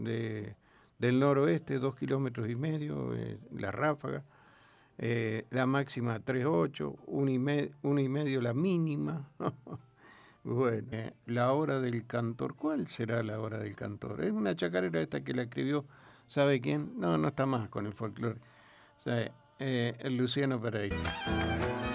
del noroeste, 2,5 kilómetros, la ráfaga. La máxima 3,8, 1,5 la mínima. Bueno, la hora del cantor, ¿cuál será la hora del cantor? Es una chacarera esta que la escribió, ¿sabe quién? No, no está más con el folclore. O sea, el Luciano Pereira.